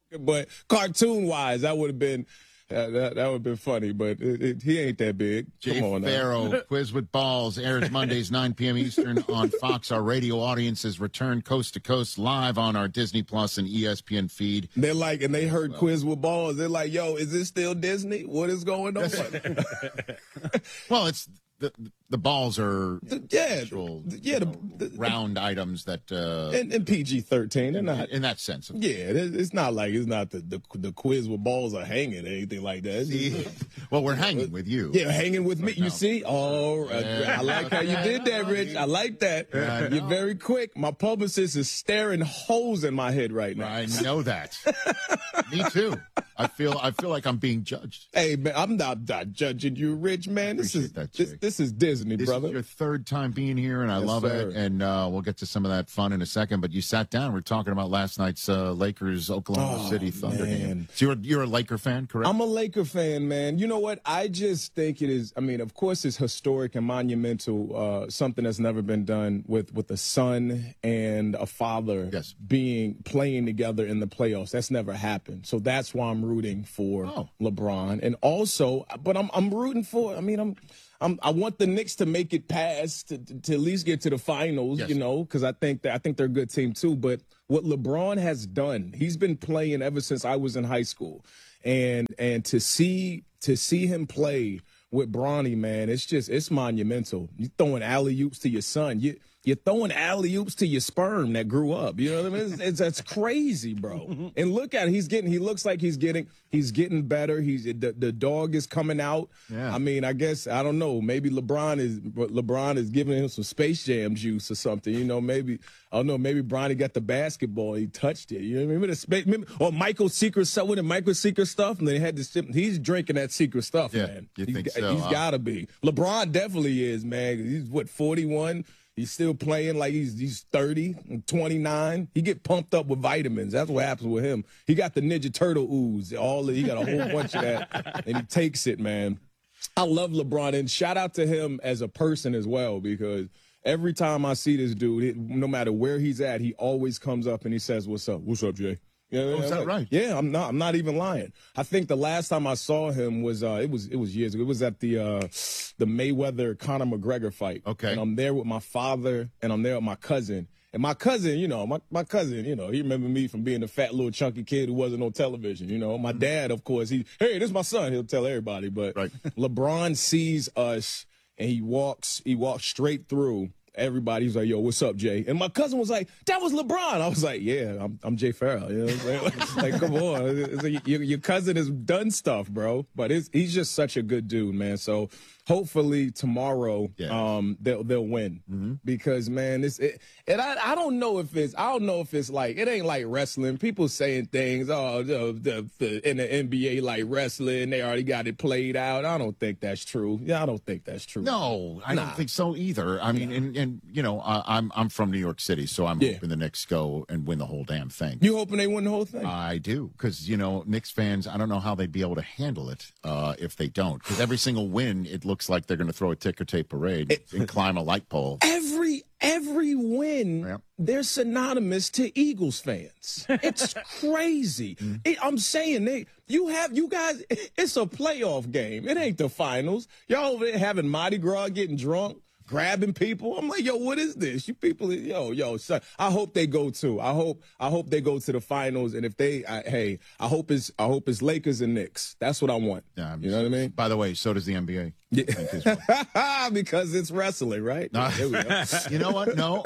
But cartoon-wise, that would have been that would have been funny. But he ain't that big. Jay Come on now. Farrow, Quiz with Balls, airs Mondays 9 p.m. Eastern on Fox. Our radio audiences return coast to coast live on our Disney Plus and ESPN feed. They're like, and they heard Quiz with Balls. They're like, yo, is this still Disney? What is going on? Well, it's the balls are actual, round items that and PG-13. They're not in that sense. It's not like it's not the Quiz with Balls are hanging or anything like that. Well, we're hanging with you. Yeah, hanging with me. You see? Oh, I like how you did that, Rich. I like that. Yeah, You're very quick. My publicist is staring holes in my head right now. I know that. Me too. I feel like I'm being judged. Hey, man, I'm not judging you, Rich, man. This is Disney, this brother. This is your third time being here, and I love it. And we'll get to some of that fun in a second. But you sat down. We're talking about last night's Lakers-Oklahoma City Thunder game. So you're a Laker fan, correct? I'm a Laker fan, man. You know what? I just think it is. I mean, of course, it's historic and monumental. Something that's never been done with a son and a father playing together in the playoffs. That's never happened. So that's why I'm rooting for LeBron, and also, but I'm rooting for. I mean, I want the Knicks to make it past to at least get to the finals, you know, because I think they're a good team too. But what LeBron has done, he's been playing ever since I was in high school, and to see him play with Bronny, man, it's monumental. You throwing alley-oops to your son. You're throwing alley-oops to your sperm that grew up. You know what I mean? That's crazy, bro. And look at it. He looks like he's getting better. The dog is coming out. Yeah. I mean, I guess, I don't know. Maybe LeBron is giving him some Space Jam juice or something. You know, maybe, I don't know, maybe Bronny got the basketball and he touched it. You know, remember or Michael Secret stuff with the Michael Secret stuff, and then he had this. He's drinking that secret stuff, man. You think so? He's got to be. LeBron definitely is, man. He's 41. He's still playing like he's 30, 29. He get pumped up with vitamins. That's what happens with him. He got the Ninja Turtle ooze. He got a whole bunch of that, and he takes it, man. I love LeBron, and shout out to him as a person as well, because every time I see this dude, no matter where he's at, he always comes up and he says, "What's up? What's up, Jay?" You know, is that right? Yeah, I'm not even lying. I think the last time I saw him was it was years ago. It was at the Mayweather Conor McGregor fight. Okay. And I'm there with my father, and I'm there with my cousin. And my cousin, you know, my cousin, you know, he remembered me from being a fat little chunky kid who wasn't on television. You know, my dad, of course, hey, this is my son. He'll tell everybody. But LeBron sees us, and he walks straight through. Everybody's like, "Yo, what's up, Jay?" And my cousin was like, "That was LeBron." I was like, "Yeah, I'm Jay Farrell." You know what I'm saying? Like, come on, it's like, your cousin has done stuff, bro. But he's just such a good dude, man. So hopefully tomorrow, they'll win because, man, and I don't know if it's like, it ain't like wrestling. People saying things, in the NBA like wrestling, they already got it played out. I don't think that's true. Yeah, I don't think that's true. No, I don't think so either. I mean, and you know, I'm from New York City, so I'm hoping the Knicks go and win the whole damn thing. You hoping they win the whole thing? I do, because, you know, Knicks fans, I don't know how they'd be able to handle it if they don't. Because every single win, it looks like they're going to throw a ticker tape parade and climb a light pole. Every win, they're synonymous to Eagles fans. It's crazy. I'm saying you guys, it's a playoff game. It ain't the finals. Y'all over there having Mardi Gras, getting drunk, grabbing people. I'm like, yo, what is this? You people, yo, son. I hope they go too. I hope they go to the finals. And if I hope it's Lakers and Knicks. That's what I want. Yeah, you know what I mean? By the way, so does the NBA. Yeah. Because it's wrestling, right? There we go. You know what? No,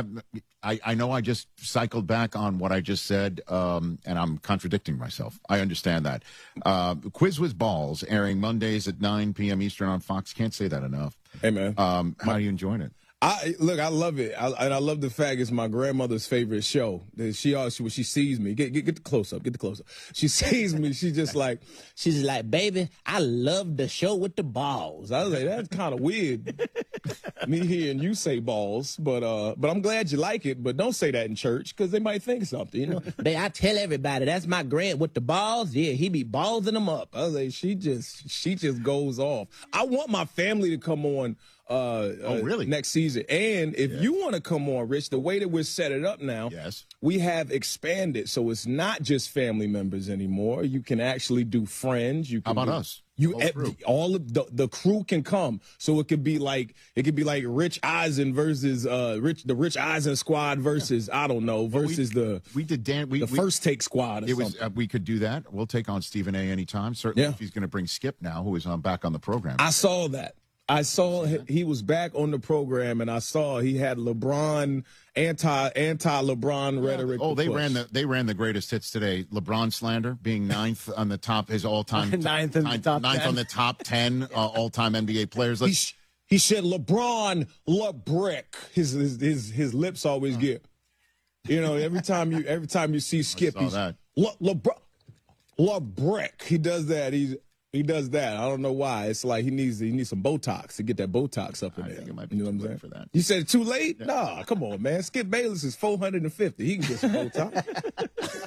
I know I just cycled back on what I just said, and I'm contradicting myself. I understand that. Quiz with Balls, airing Mondays at 9 p.m. Eastern on Fox. Can't say that enough. Hey, man. How are you enjoying it? I love it. I love the fact it's my grandmother's favorite show. When she sees me, get the close up, She sees me, she's like, baby, I love the show with the balls. I was like, that's kind of weird, me hearing you say balls, but I'm glad you like it. But don't say that in church because they might think something. You know, I tell everybody that's my grand with the balls. Yeah, he be ballsing them up. I was like, she just goes off. I want my family to come on really? next season. And if you want to come on, Rich, the way that we're set it up now, we have expanded. So it's not just family members anymore. You can actually do friends. You can How about us? All of the crew can come. So it could be like Rich Eisen versus the Rich Eisen squad versus I don't know versus the First Take squad. We could do that. We'll take on Stephen A. anytime. Certainly, if he's going to bring Skip now, who is back on the program. I saw that. I saw he was back on the program, and I saw he had LeBron anti-LeBron rhetoric. Oh, they ran the greatest hits today. LeBron slander being ninth on the top, his all-time ninth on the top 10 all-time NBA players. He said LeBron LeBrick. His lips always get. You know, every time you see Skip, he's LeBron LeBrick. He does that. He does that. I don't know why. It's like he needs some Botox to get that Botox up in there. I think it might be too late for that. You said too late? Nah, come on, man. Skip Bayless is 450. He can get some Botox.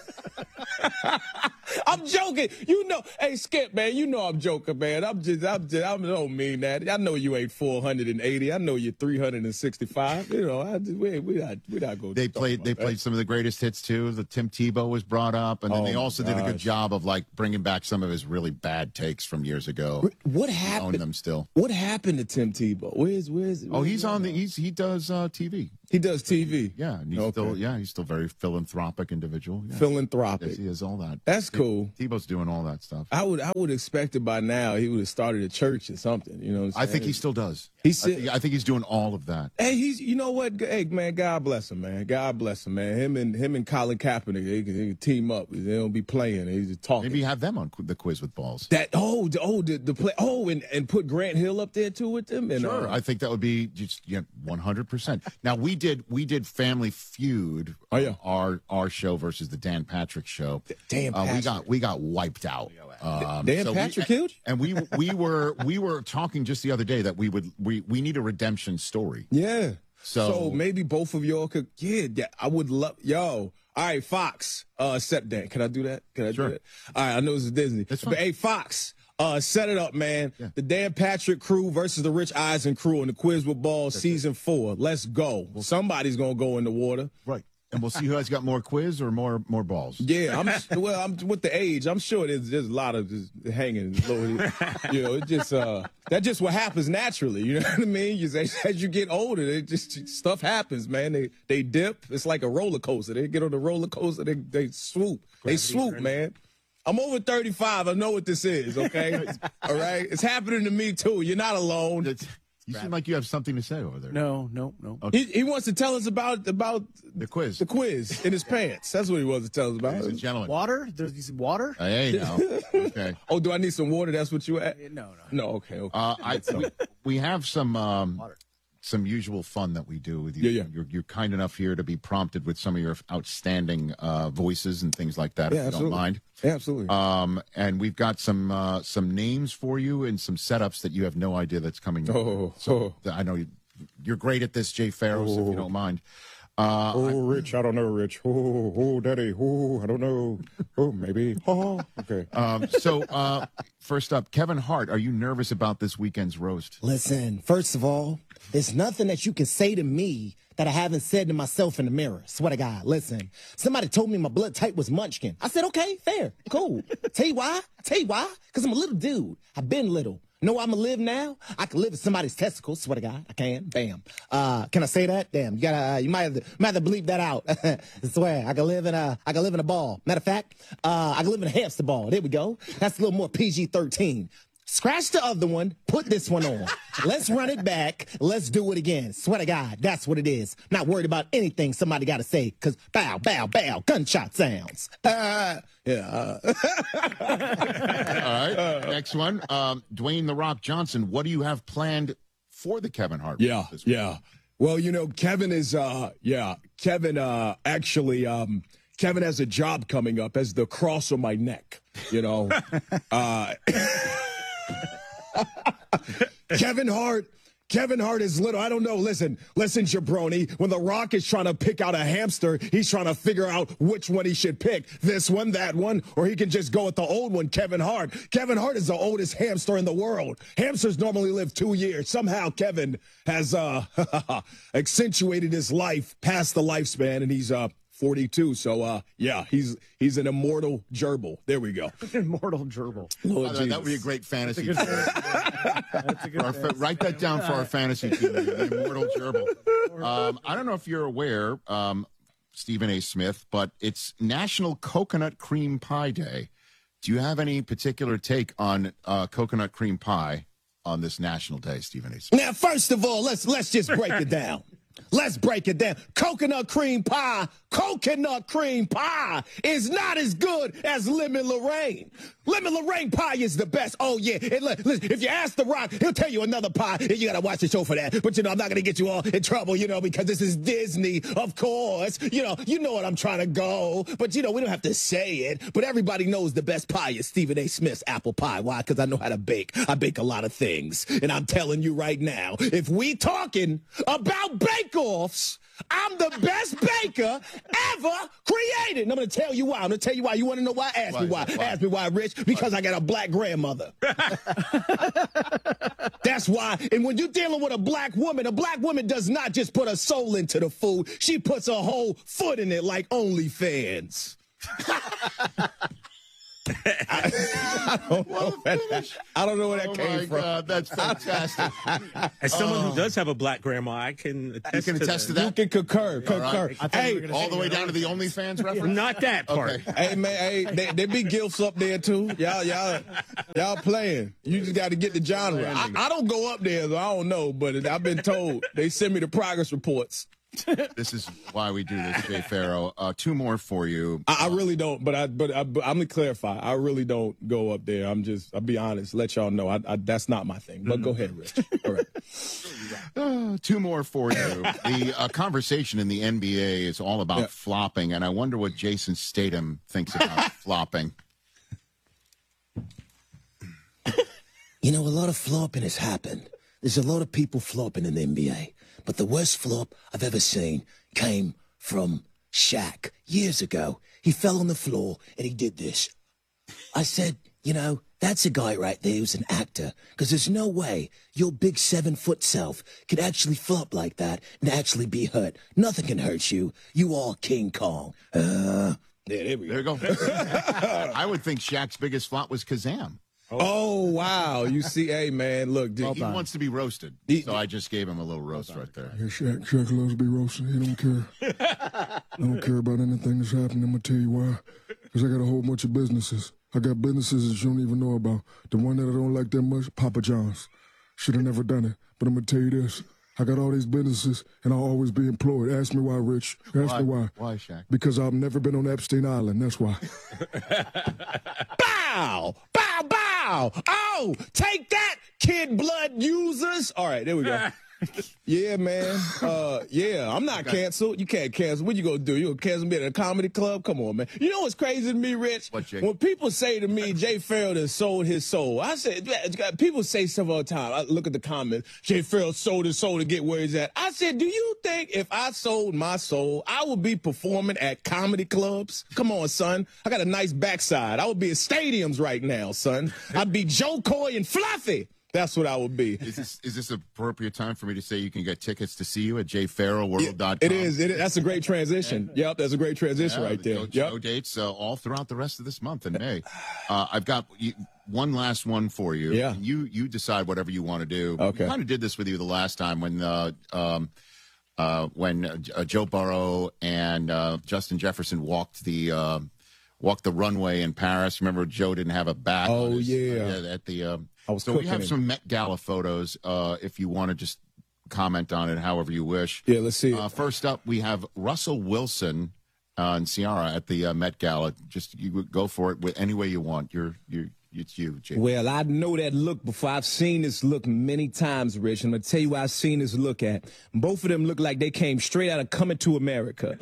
I'm joking. You know, hey Skip, man. You know I'm joking, man. I don't mean that. I know you ain't 480. I know you're 365. You know, we're not going. They played some of the greatest hits too. The Tim Tebow was brought up, and then they also did a good job of like bringing back some of his really bad takes from years ago. What happened? Own them still. What happened to Tim Tebow? Where's he's on he does TV. He does TV. Yeah, and he's still very philanthropic individual. Yeah. Philanthropic. Yes, he is all that. That's cool. Tebow's doing all that stuff. I would expect it by now. He would have started a church or something. You know what I'm saying? I think he still does. I think he's doing all of that. Hey, you know what? Hey, man, God bless him, man. God bless him, man. Him and Colin Kaepernick, they can team up. They don't be playing. They just talking. Maybe have them on the Quiz with Balls. The play. And put Grant Hill up there too with them. And, sure, I think that would be just 100%. Now we did Family Feud. Oh yeah, our show versus the Dan Patrick show. Dan Patrick. We got wiped out. Dan Patrick killed. And we were talking just the other day that we need a redemption story. Yeah. So maybe both of y'all could. Yeah, I would love. Yo, all right, Fox. Set Dan. Can I do that? Can I do that? All right, I know this is Disney. That's fine. But hey, Fox. Set it up, man. Yeah. The Dan Patrick crew versus the Rich Eisen crew in the Quiz with Balls season 4. Let's go. Well, somebody's gonna go in the water. Right. And we'll see who has got more quiz or more balls. Yeah, I'm with the age. I'm sure there's a lot of just hanging. You know, it just that's just what happens naturally. You know what I mean? As you get older, stuff happens, man. They dip. It's like a roller coaster. They get on the roller coaster. They swoop. They swoop, man. I'm over 35. I know what this is, okay? All right? It's happening to me, too. You're not alone. You seem like you have something to say over there. No. Okay. He wants to tell us about the quiz. The quiz in his pants. That's what he wants to tell us about. Ladies and gentlemen. Water? There's water? Hey, now. Okay. Oh, do I need some water? That's what you at? No. No, okay. We have some usual fun that we do with you. Yeah. You're kind enough here to be prompted with some of your outstanding voices and things like that, if you don't mind. Yeah, absolutely. And we've got some names for you and some setups that you have no idea that's coming. I know you're great at this, Jay Farrows, if you don't mind. Rich, I don't know, Rich. Daddy, I don't know. Maybe. Okay. So, first up, Kevin Hart, are you nervous about this weekend's roast? Listen, first of all, there's nothing that you can say to me that I haven't said to myself in the mirror. Swear to God. Listen, somebody told me my blood type was Munchkin. I said, okay, fair, cool. Tell you why? Because I'm a little dude. I've been little. Know where I'm gonna live now? I can live in somebody's testicles. Swear to God, I can. Bam. Can I say that? Damn. You might have to bleep that out. I swear. I can live in a ball. Matter of fact, I can live in a hamster ball. There we go. That's a little more PG-13. Scratch the other one, put this one on. Let's run it back. Let's do it again. Swear to God, that's what it is. Not worried about anything somebody got to say, because bow, bow, bow, gunshot sounds. All right, next one. Dwayne "The Rock" Johnson, what do you have planned for the Kevin Hart? Yeah. Well, you know, Kevin is, Kevin has a job coming up as the cross on my neck, you know. Kevin Hart Kevin Hart is little. I don't know. Listen, jabroni. When The Rock is trying to pick out a hamster, he's trying to figure out which one he should pick. This one, that one, or he can just go with the old one, Kevin Hart. Kevin Hart is the oldest hamster in the world. Hamsters normally live 2 years. Somehow Kevin has accentuated his life past the lifespan, and he's 42. So, yeah, he's an immortal gerbil. There we go. Immortal gerbil. That would be a great fantasy team. Write that down for our fantasy team, the immortal gerbil. I don't know if you're aware, Stephen A. Smith, but it's National Coconut Cream Pie Day. Do you have any particular take on coconut cream pie on this National Day, Stephen A. Smith? Now, first of all, let's just break it down. Let's break it down. Coconut cream pie is not as good as lemon Lorraine. Lemon Lorraine pie is the best. Oh, yeah. And listen, if you ask The Rock, he'll tell you another pie, and you got to watch the show for that. But, I'm not going to get you all in trouble, because this is Disney, of course. You know what I'm trying to go. But, we don't have to say it. But everybody knows the best pie is Stephen A. Smith's apple pie. Why? Because I know how to bake. I bake a lot of things. And I'm telling you right now, if we talking about bake-offs, I'm the best baker ever created. And I'm going to tell you why. You want to know why? Ask me why. Ask me why, Rich. Because I got a black grandmother. That's why. And when you're dealing with a black woman does not just put her soul into the food. She puts her whole foot in it like OnlyFans. I don't know where that came from. God, that's fantastic. As someone who does have a black grandma, I can attest to that. You can concur. Right. Hey, all the way down to the OnlyFans reference? Not that part. Okay. Hey, man, there be gifts up there, too. Y'all playing. You just got to get the genre. I don't go up there, so I don't know, but I've been told. They send me the progress reports. This is why we do this, Jay Farrow. Two more for you. I really don't, but I'm gonna clarify. I really don't go up there. I'll be honest, let y'all know. That's not my thing. But go ahead, Rich. All right. Two more for you. The conversation in the NBA is all about flopping, and I wonder what Jason Statham thinks about flopping. A lot of flopping has happened. There's a lot of people flopping in the NBA. But the worst flop I've ever seen came from Shaq years ago. He fell on the floor and he did this. I said, that's a guy right there who's an actor, because there's no way your big 7-foot self could actually flop like that and actually be hurt. Nothing can hurt you. You are King Kong. There we go. I would think Shaq's biggest flop was Kazam. Oh, wow. You see, hey, man, look. He wants to be roasted, so I just gave him a little roast right there. Yeah, Shaq loves to be roasted. He don't care. I don't care about anything that's happening. I'm going to tell you why. Because I got a whole bunch of businesses. I got businesses that you don't even know about. The one that I don't like that much, Papa John's. Should have never done it. But I'm going to tell you this. I got all these businesses, and I'll always be employed. Ask me why, Rich. Ask me why. Why, Shaq? Because I've never been on Epstein Island. That's why. Bow! Bow, bow! Oh, take that, kid blood users! All right, there we go. Yeah, man. I'm not canceled. You can't cancel. What you gonna do? You gonna cancel me at a comedy club? Come on, man. You know what's crazy to me, Rich? What, Jake? When people say to me, Jay Farrell has sold his soul, I said, people say stuff all the time. I look at the comments, Jay Farrell sold his soul to get where he's at. I said, do you think if I sold my soul, I would be performing at comedy clubs? Come on, son. I got a nice backside. I would be in stadiums right now, son. I'd be Joe Coy and Fluffy. That's what I would be. Is this appropriate time for me to say you can get tickets to see you at jfarrellworld.com? It is. That's a great transition. Yep, that's a great transition right there. Show dates all throughout the rest of this month in May. I've got one last one for you. Yeah. You decide whatever you want to do. Okay. We kind of did this with you the last time when Joe Burrow and Justin Jefferson walked the runway in Paris. Remember, Joe didn't have a bat. Oh, at the. So we have some Met Gala photos. If you want to just comment on it, however you wish. Yeah, let's see. First up, we have Russell Wilson and Ciara at the Met Gala. Just you go for it with any way you want. You're it's you, Jay. Well, I know that look before. I've seen this look many times, Rich. I'm going to tell you why I've seen this look at. Both of them look like they came straight out of Coming to America.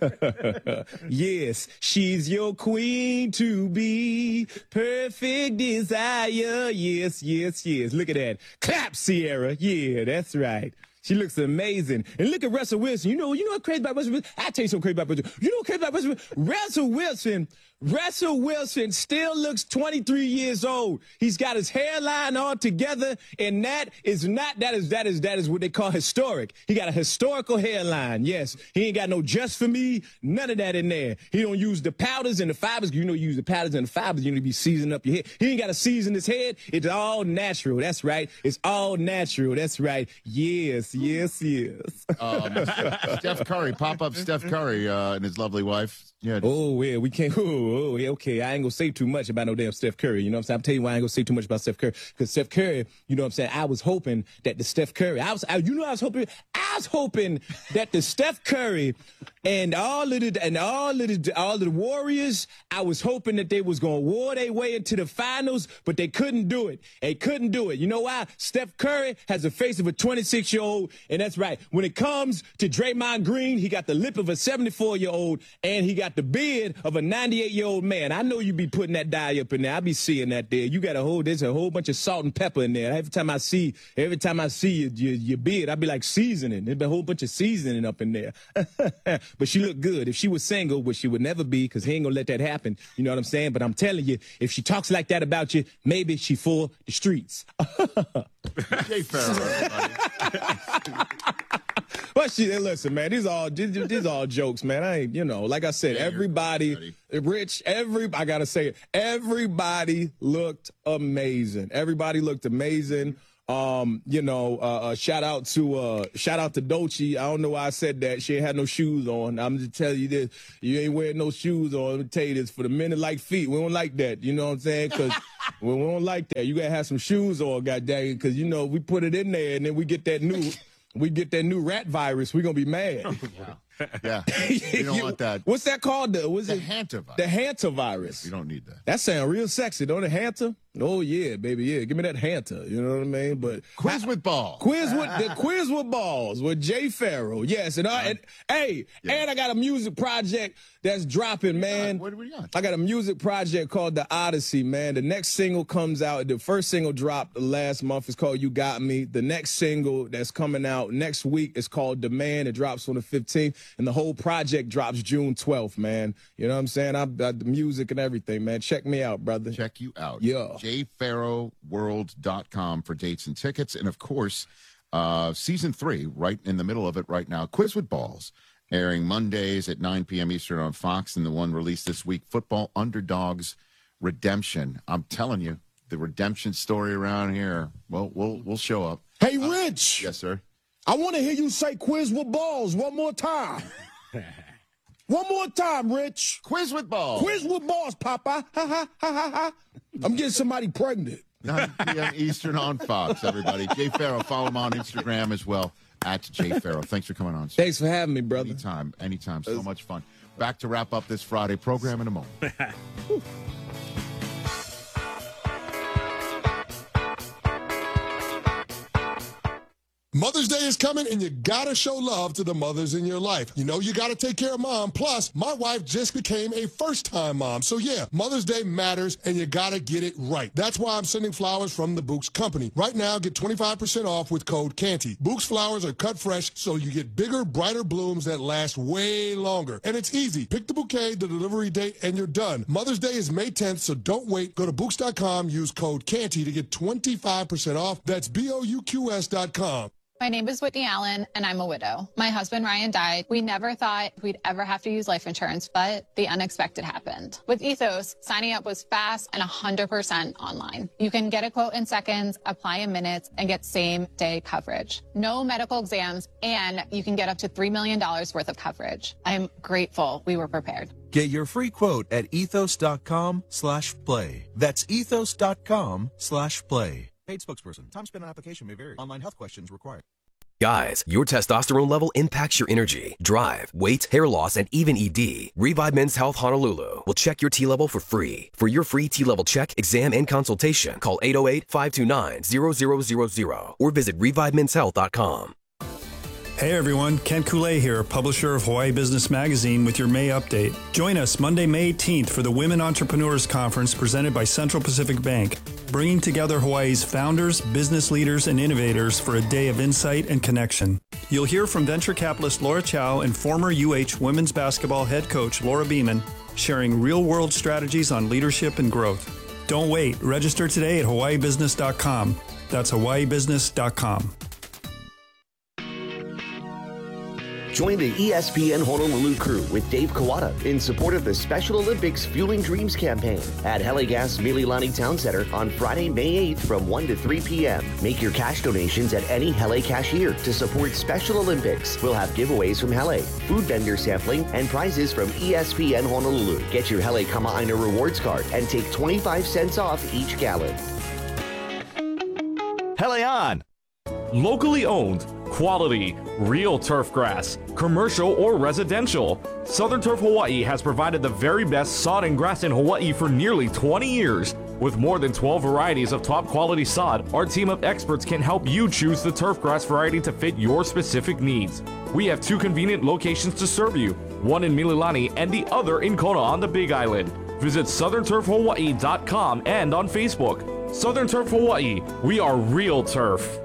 Yes, she's your queen to be, perfect desire. Yes, yes, yes. Look at that. Clap, Sierra. Yeah, that's right. She looks amazing. And look at Russell Wilson. You know what's crazy about Russell Wilson? I'll tell you something crazy about Russell Wilson. You know what's crazy about Russell Wilson? Russell Wilson still looks 23 years old. He's got his hairline all together, and that is what they call historic. He got a historical hairline. Yes, he ain't got no just for me, none of that in there. He don't use the powders and the fibers. You use the powders and the fibers. You need to be seasoning up your head. He ain't got to season his head. It's all natural. That's right. It's all natural. That's right. Yes, yes, yes. Steph Curry, pop up Steph Curry and his lovely wife. Yeah. Oh, yeah, we can't. Oh, yeah, okay. I ain't going to say too much about no damn Steph Curry. You know what I'm saying? I'm telling you why I ain't going to say too much about Steph Curry. Because Steph Curry, you know what I'm saying? I was hoping that the Steph Curry, I was hoping that the Steph Curry and all of the Warriors, I was hoping that they was going to war their way into the finals, but they couldn't do it. They couldn't do it. You know why? Steph Curry has the face of a 26-year-old, and that's right. When it comes to Draymond Green, he got the lip of a 74-year-old, and he got the beard of a 98-year-old man. I know you be putting that dye up in there. I be seeing that there. You got there's a whole bunch of salt and pepper in there. Every time I see your beard, I be like seasoning. There's a whole bunch of seasoning up in there. But she looked good. If she was single, which she would never be, because he ain't gonna let that happen. You know what I'm saying? But I'm telling you, if she talks like that about you, maybe she for the streets. Jay Farrow, everybody. But listen, man, these all jokes, man. I ain't, like I said, everybody, Rich, I gotta say it, everybody looked amazing. Everybody looked amazing. Shout out to Dolce. I don't know why I said that. She ain't had no shoes on. I'm just telling you this. You ain't wearing no shoes on. Let me tell you this. For the men that like feet, we don't like that. You know what I'm saying? Because we don't like that. You gotta have some shoes on, goddamn. Because we put it in there and then we get that new rat virus. We're gonna be mad. Yeah, you don't want that. What's that called? The hantavirus. The hantavirus. You don't need that. That sounds real sexy, don't it? Hanta? Oh yeah, baby, yeah. Give me that Hanta. You know what I mean? But quiz with balls. Quiz with balls with Jay Farrow. Yes, and I got a music project that's dropping, man. What do we got? I got a music project called The Odyssey, man. The next single comes out. The first single dropped last month. It's called You Got Me. The next single that's coming out next week is called Demand. It drops on the 15th. And the whole project drops June 12th, man. You know what I'm saying? I the music and everything, man. Check me out, brother. Check you out. Yeah. JayFarrowWorld.com for dates and tickets. And, of course, Season 3, right in the middle of it right now, Quiz with Balls, airing Mondays at 9 p.m. Eastern on Fox. And the one released this week, Football Underdogs Redemption. I'm telling you, the redemption story around here, well, we'll show up. Hey, Rich. Yes, sir. I want to hear you say Quiz with Balls one more time. One more time, Rich. Quiz with Balls. Quiz with Balls, Papa. Ha, ha, ha, ha, ha. I'm getting somebody pregnant. 9 p.m. Eastern on Fox, everybody. Jay Farrow, follow him on Instagram as well, at Jay Farrow. Thanks for coming on, sir. Thanks for having me, brother. Anytime. So much fun. Back to wrap up this Friday program in a moment. Mother's Day is coming, and you gotta show love to the mothers in your life. You know you gotta take care of mom. Plus, my wife just became a first-time mom. So yeah, Mother's Day matters, and you gotta get it right. That's why I'm sending flowers from the Books Company. Right now, get 25% off with code CANTY. Books flowers are cut fresh, so you get bigger, brighter blooms that last way longer. And it's easy. Pick the bouquet, the delivery date, and you're done. Mother's Day is May 10th, so don't wait. Go to Books.com, use code CANTY to get 25% off. That's BOUQS.com. My name is Whitney Allen, and I'm a widow. My husband, Ryan, died. We never thought we'd ever have to use life insurance, but the unexpected happened. With Ethos, signing up was fast and 100% online. You can get a quote in seconds, apply in minutes, and get same-day coverage. No medical exams, and you can get up to $3 million worth of coverage. I'm grateful we were prepared. Get your free quote at ethos.com/play. That's ethos.com/play. Paid spokesperson. Time spent on application may vary. Online health questions required. Guys, your testosterone level impacts your energy, drive, weight, hair loss, and even ED. Revive Men's Health Honolulu will check your T level for free. For your free T level check, exam, and consultation, call 808-529-0000 or visit revivemenshealth.com. Hey everyone, Ken Koulé here, publisher of Hawaii Business Magazine with your May update. Join us Monday, May 18th for the Women Entrepreneurs Conference presented by Central Pacific Bank, bringing together Hawaii's founders, business leaders, and innovators for a day of insight and connection. You'll hear from venture capitalist Laura Chow and former UH women's basketball head coach Laura Beeman sharing real-world strategies on leadership and growth. Don't wait. Register today at hawaiibusiness.com. That's hawaiibusiness.com. Join the ESPN Honolulu crew with Dave Kawada in support of the Special Olympics Fueling Dreams campaign at Hele Gas Mililani Town Center on Friday, May 8th from 1 to 3 p.m. Make your cash donations at any Hele cashier to support Special Olympics. We'll have giveaways from Hele, food vendor sampling, and prizes from ESPN Honolulu. Get your Hele Kama'aina rewards card and take 25 cents off each gallon. Hele on! Locally owned, quality, real turf grass, commercial or residential. Southern Turf Hawaii has provided the very best sod and grass in Hawaii for nearly 20 years. With more than 12 varieties of top quality sod, our team of experts can help you choose the turf grass variety to fit your specific needs. We have 2 convenient locations to serve you, one in Mililani and the other in Kona on the Big Island. Visit southernturfhawaii.com and on Facebook. Southern Turf Hawaii, we are real turf.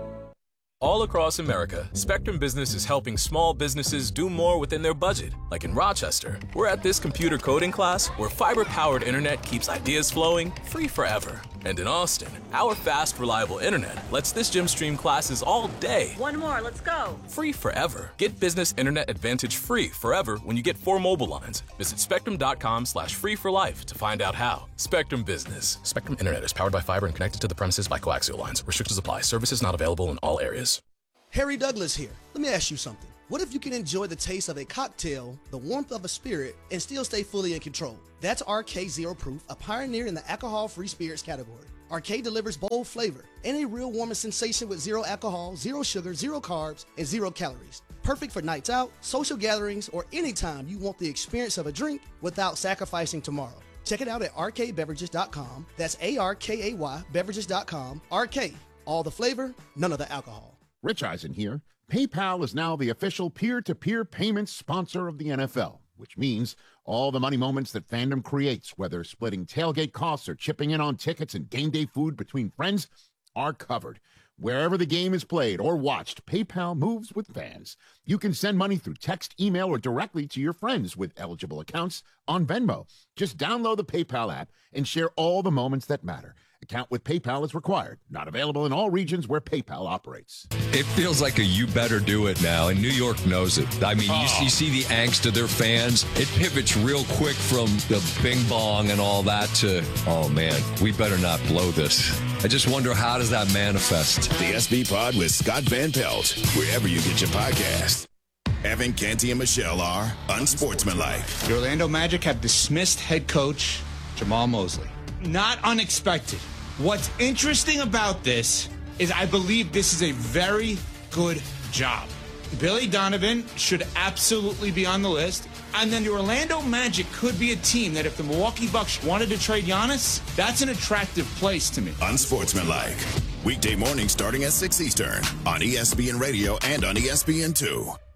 All across America, Spectrum Business is helping small businesses do more within their budget. Like in Rochester, we're at this computer coding class where fiber-powered internet keeps ideas flowing free forever. And in Austin, our fast, reliable internet lets this gym stream classes all day. One more, let's go. Free forever. Get Business Internet Advantage free forever when you get 4 mobile lines. Visit spectrum.com/free for life to find out how. Spectrum Business. Spectrum Internet is powered by fiber and connected to the premises by coaxial lines. Restrictions apply. Services not available in all areas. Harry Douglas here. Let me ask you something. What if you can enjoy the taste of a cocktail, the warmth of a spirit, and still stay fully in control? That's RK Zero Proof, a pioneer in the alcohol-free spirits category. RK delivers bold flavor and a real warming sensation with 0 alcohol, 0 sugar, 0 carbs, and 0 calories. Perfect for nights out, social gatherings, or anytime you want the experience of a drink without sacrificing tomorrow. Check it out at rkbeverages.com. That's ARKAY beverages.com. RK, all the flavor, none of the alcohol. Rich Eisen here. PayPal is now the official peer-to-peer payments sponsor of the NFL, which means all the money moments that fandom creates, whether splitting tailgate costs or chipping in on tickets and game day food between friends, are covered. Wherever the game is played or watched, PayPal moves with fans. You can send money through text, email, or directly to your friends with eligible accounts on Venmo. Just download the PayPal app and share all the moments that matter. Account with PayPal is required. Not available in all regions where PayPal operates. It feels like a you better do it now, and New York knows it. I mean, you see the angst of their fans. It pivots real quick from the bing bong and all that to, oh man, we better not blow this. I just wonder, how does that manifest? The SB Pod with Scott Van Pelt, wherever you get your podcast. Evan, Canty, and Michelle are unsportsmanlike. The Orlando Magic have dismissed head coach Jamal Mosley. Not unexpected. What's interesting about this is I believe this is a very good job. Billy Donovan should absolutely be on the list. And then the Orlando Magic could be a team that if the Milwaukee Bucks wanted to trade Giannis, that's an attractive place to me. Unsportsmanlike. Weekday mornings starting at 6 Eastern on ESPN Radio and on ESPN2.